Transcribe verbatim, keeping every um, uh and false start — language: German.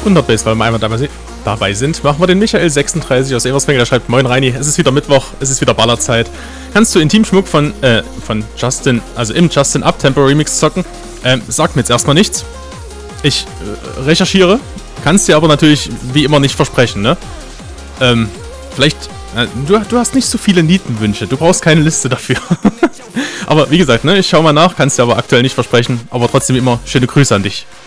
Und Nordbase, weil wir einmal dabei, dabei sind, machen wir den Michael sechsunddreißig aus Eversfang, der schreibt: Moin Reini, es ist wieder Mittwoch, es ist wieder Ballerzeit. Kannst du Intimschmuck von, äh, von Justin, also im Justin Uptempo Remix zocken? Ähm, sagt mir jetzt erstmal nichts. Ich äh, recherchiere, kannst dir aber natürlich wie immer nicht versprechen, ne? Ähm, vielleicht, äh, du, du hast nicht so viele Nietenwünsche, du brauchst keine Liste dafür. Aber wie gesagt, ne, ich schau mal nach, kannst dir aber aktuell nicht versprechen, aber trotzdem immer schöne Grüße an dich.